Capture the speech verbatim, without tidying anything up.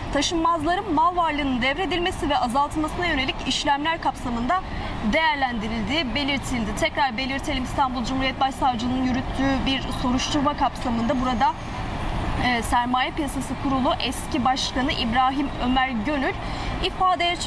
taşınmazların mal varlığının devredilmesi ve azaltılmasına yönelik işlemler kapsamında değerlendirildiği belirtildi. Tekrar belirtelim, İstanbul Cumhuriyet Başsavcılığı'nın yürüttüğü bir soruşturma kapsamında burada e, Sermaye Piyasası Kurulu eski başkanı İbrahim Ömer Gönül ifadeye